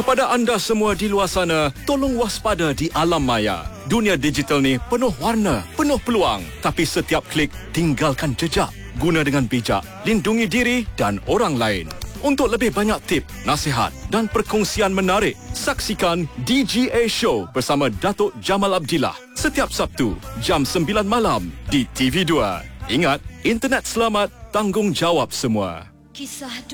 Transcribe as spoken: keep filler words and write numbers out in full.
Kepada anda semua di luar sana, tolong waspada di alam maya. Dunia digital ni penuh warna, penuh peluang. Tapi setiap klik, tinggalkan jejak. Guna dengan bijak, lindungi diri dan orang lain. Untuk lebih banyak tip, nasihat dan perkongsian menarik, saksikan D G A Show bersama Datuk Jamal Abdillah setiap Sabtu, jam sembilan malam di T V dua. Ingat, internet selamat, tanggungjawab semua. Kisah